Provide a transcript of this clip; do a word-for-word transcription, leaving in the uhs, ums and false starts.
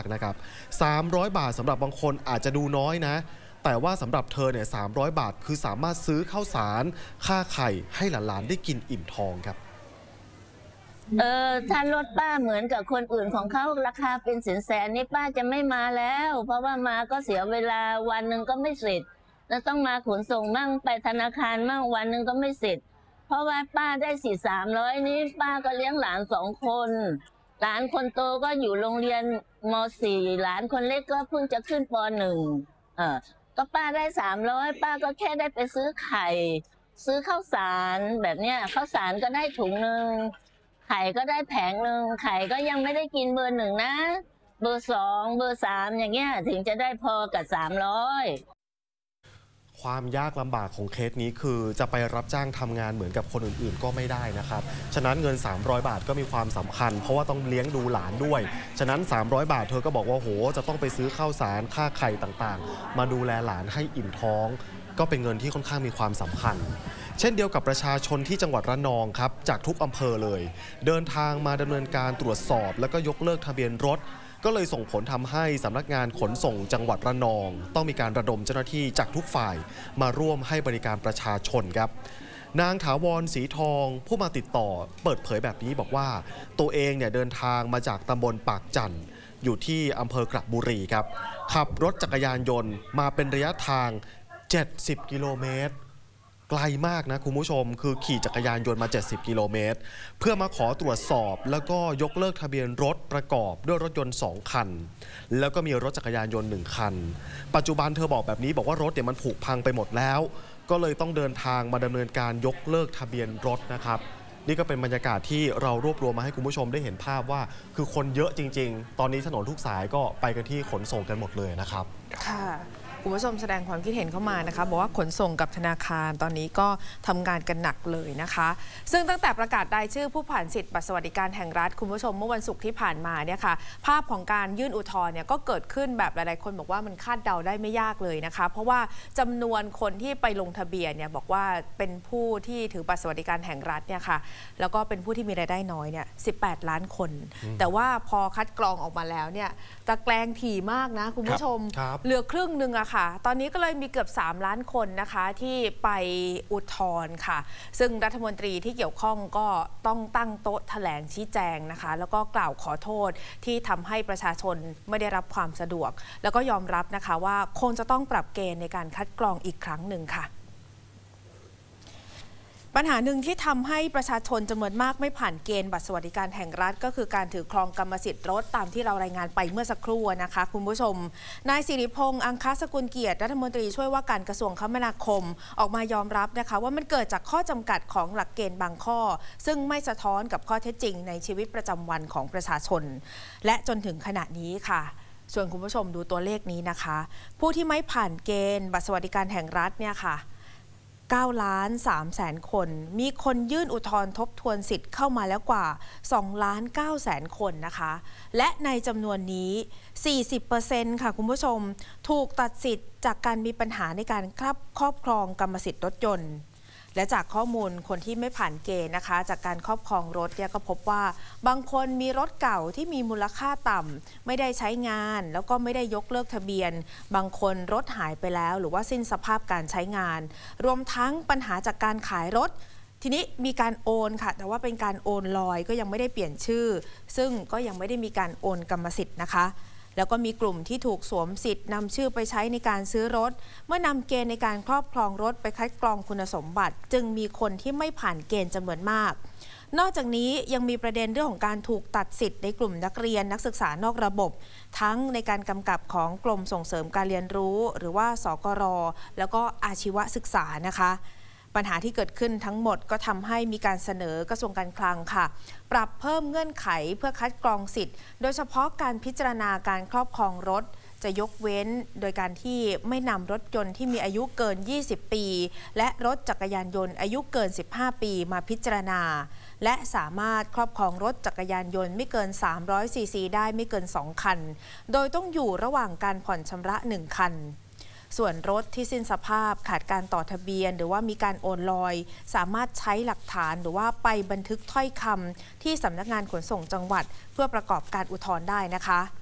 นะครับสามร้อยบาทสำหรับบางคนอาจจะดูน้อยนะแต่ว่าสำหรับเธอเนี่ยสามร้อยบาทคือสามารถซื้อข้าวสารค่าไข่ให้หลานๆได้กินอิ่มท้องครับเออถ้ารถป้าเหมือนกับคนอื่นของเขาราคาเป็นแสนๆนี่ป้าจะไม่มาแล้วเพราะว่ามาก็เสียเวลาวันหนึ่งก็ไม่เสร็จแล้วต้องมาขนส่งมั่งไปธนาคารมั่งวันหนึ่งก็ไม่เสร็จเพราะว่าป้าได้สี่สามร้อยนี้ป้าก็เลี้ยงหลานสองคนหลานคนโตก็อยู่โรงเรียนม.สี่ หลานคนเล็กก็เพิ่งจะขึ้นป.หนึ่งเออก็ป้าได้สามร้อยป้าก็แค่ได้ไปซื้อไข่ซื้อข้าวสารแบบเนี้ยข้าวสารก็ได้ถุงหนึ่งไข่ก็ได้แผงหนึ่งไข่ก็ยังไม่ได้กินเบอร์หนึ่งนะเบอร์สองเบอร์สามอย่างเงี้ยถึงจะได้พอกับสามร้อยความยากลำบากของเคสนี้คือจะไปรับจ้างทำงานเหมือนกับคนอื่นๆก็ไม่ได้นะครับฉะนั้นเงินสามร้อยบาทก็มีความสำคัญเพราะว่าต้องเลี้ยงดูหลานด้วยฉะนั้นสามร้อยบาทเธอก็บอกว่าโหจะต้องไปซื้อข้าวสารค่าไข่ต่างๆมาดูแลหลานให้อิ่มท้องก็เป็นเงินที่ค่อนข้างมีความสำคัญเช่นเดียวกับประชาชนที่จังหวัดระนองครับจากทุกอำเภอเลยเดินทางมาดำเนินการตรวจสอบแล้วก็ยกเลิกทะเบียนรถก็เลยส่งผลทำให้สำนักงานขนส่งจังหวัดระนองต้องมีการระดมเจ้าหน้าที่จากทุกฝ่ายมาร่วมให้บริการประชาชนครับนางถาวรศรีทองผู้มาติดต่อเปิดเผยแบบนี้บอกว่าตัวเองเนี่ยเดินทางมาจากตำบลปากจันทร์อยู่ที่อำเภอกระบุรีครับขับรถจักรยานยนต์มาเป็นระยะทางเจ็ดสิบกิโลเมตรไกลมากนะคุณผู้ชมคือขี่จักรยานยนต์มาเจ็ดสิบกิโลเมตรเพื่อมาขอตรวจสอบแล้วก็ยกเลิกทะเบียนรถประกอบด้วยรถยนต์สองคันแล้วก็มีรถจักรยานยนต์หนึ่งคันปัจจุบันเธอบอกแบบนี้บอกว่ารถเนี่ยมันผุพังไปหมดแล้วก็เลยต้องเดินทางมาดำเนินการยกเลิกทะเบียนรถนะครับนี่ก็เป็นบรรยากาศที่เรารวบรวมมาให้คุณผู้ชมได้เห็นภาพว่าคือคนเยอะจริงๆตอนนี้ถนนทุกสายก็ไปกันที่ขนส่งกันหมดเลยนะครับค่ะคุณผู้ชมแสดงความคิดเห็นเข้ามานะคะบอกว่าขนส่งกับธนาคารตอนนี้ก็ทำงานกันหนักเลยนะคะซึ่งตั้งแต่ประกาศรายชื่อผู้ผ่านสิทธิบัตรสวัสดิการแห่งรัฐคุณผู้ชมเมื่อวันศุกร์ที่ผ่านมาเนี่ยค่ะภาพของการยื่นอุทธรณ์เนี่ยก็เกิดขึ้นแบบหลายๆคนบอกว่ามันคาดเดาได้ไม่ยากเลยนะคะเพราะว่าจำนวนคนที่ไปลงทะเบียนเนี่ยบอกว่าเป็นผู้ที่ถือบัตรสวัสดิการแห่งรัฐเนี่ยค่ะแล้วก็เป็นผู้ที่มีรายได้น้อยเนี่ยสิบแปดล้านคนแต่ว่าพอคัดกรองออกมาแล้วเนี่ยตะแกรงถี่มากนะคุณผู้ชมเหลือครึ่งนึงอะค่ะตอนนี้ก็เลยมีเกือบสามล้านคนนะคะที่ไปอุทธรณ์ค่ะซึ่งรัฐมนตรีที่เกี่ยวข้องก็ต้องตั้งโต๊ะแถลงชี้แจงนะคะแล้วก็กล่าวขอโทษที่ทำให้ประชาชนไม่ได้รับความสะดวกแล้วก็ยอมรับนะคะว่าคงจะต้องปรับเกณฑ์ในการคัดกรองอีกครั้งหนึ่งค่ะปัญหาหนึ่งที่ทำให้ประชาชนจำนวนมากไม่ผ่านเกณฑ์บัตรสวัสดิการแห่งรัฐก็คือการถือครองกรรมสิทธิ์รถตามที่เรารายงานไปเมื่อสักครู่นะคะคุณผู้ชมนายสิริพงษ์อังคสกุลเกียรติรัฐมนตรีช่วยว่าการกระทรวงคมนาคมออกมายอมรับนะคะว่ามันเกิดจากข้อจำกัดของหลักเกณฑ์บางข้อซึ่งไม่สะท้อนกับข้อเท็จจริงในชีวิตประจำวันของประชาชนและจนถึงขณะนี้ค่ะส่วนคุณผู้ชมดูตัวเลขนี้นะคะผู้ที่ไม่ผ่านเกณฑ์บัตรสวัสดิการแห่งรัฐเนี่ยค่ะเก้าล้านสามแสนคนมีคนยื่นอุทธรณ์ทบทวนสิทธิ์เข้ามาแล้วกว่าสองล้านเก้าแสนคนนะคะและในจำนวนนี้ สี่สิบเปอร์เซ็นต์ ค่ะคุณผู้ชมถูกตัดสิทธิ์จากการมีปัญหาในการครอบครองกรรมสิทธิ์รถยนต์และจากข้อมูลคนที่ไม่ผ่านเกณฑ์นะคะจากการครอบครองรถเนี่ยก็พบว่าบางคนมีรถเก่าที่มีมูลค่าต่ำไม่ได้ใช้งานแล้วก็ไม่ได้ยกเลิกทะเบียนบางคนรถหายไปแล้วหรือว่าสิ้นสภาพการใช้งานรวมทั้งปัญหาจากการขายรถทีนี้มีการโอนค่ะแต่ว่าเป็นการโอนลอยก็ยังไม่ได้เปลี่ยนชื่อซึ่งก็ยังไม่ได้มีการโอนกรรมสิทธิ์นะคะแล้วก็มีกลุ่มที่ถูกสวมสิทธิ์นำชื่อไปใช้ในการซื้อรถเมื่อนำเกณฑ์ในการครอบครองรถไปคัดกรองคุณสมบัติจึงมีคนที่ไม่ผ่านเกณฑ์จำนวนมากนอกจากนี้ยังมีประเด็นเรื่องของการถูกตัดสิทธิ์ในกลุ่มนักเรียนนักศึกษานอกระบบทั้งในการกำกับของกรมส่งเสริมการเรียนรู้หรือว่าสกร.แล้วก็อาชีวศึกษานะคะปัญหาที่เกิดขึ้นทั้งหมดก็ทำให้มีการเสนอกระทรวงการคลังค่ะปรับเพิ่มเงื่อนไขเพื่อคัดกรองสิทธิ์โดยเฉพาะการพิจารณาการครอบครองรถจะยกเว้นโดยการที่ไม่นำรถยนต์ที่มีอายุเกินยี่สิบปีและรถจักรยานยนต์อายุเกินสิบห้าปีมาพิจารณาและสามารถครอบครองรถจักรยานยนต์ไม่เกินสามร้อยซีซีได้ไม่เกินสองคันโดยต้องอยู่ระหว่างการผ่อนชำระหนึ่งคันส่วนรถที่สิ้นสภาพขาดการต่อทะเบียนหรือว่ามีการโอนลอยสามารถใช้หลักฐานหรือว่าไปบันทึกถ้อยคำที่สำนักงานขนส่งจังหวัดเพื่อประกอบการอุทธรณ์ได้นะคะ